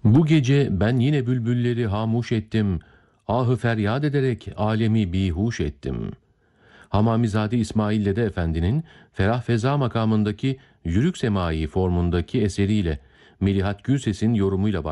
Bu gece ben yine bülbülleri hamuş ettim, ahı feryat ederek alemi bihuş ettim. Hamamizade İsmail Dede Efendi'nin Ferah Feza makamındaki Yürük Semai formundaki eseriyle Melihat Gülses'in yorumuyla